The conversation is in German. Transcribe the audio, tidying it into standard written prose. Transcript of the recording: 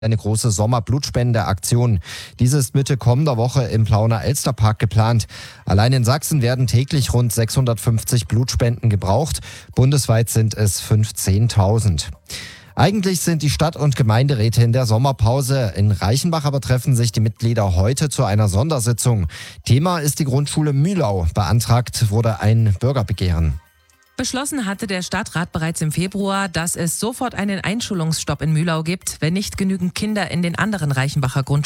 eine große Sommerblutspendeaktion. Diese ist Mitte kommender Woche im Plauner Elsterpark geplant. Allein in Sachsen werden täglich rund 650 Blutspenden gebraucht. Bundesweit sind es 15.000. Eigentlich sind die Stadt- und Gemeinderäte in der Sommerpause. In Reichenbach aber treffen sich die Mitglieder heute zu einer Sondersitzung. Thema ist die Grundschule Mühlau. Beantragt wurde ein Bürgerbegehren. Beschlossen hatte der Stadtrat bereits im Februar, dass es sofort einen Einschulungsstopp in Mühlau gibt, wenn nicht genügend Kinder in den anderen Reichenbacher Grundschulen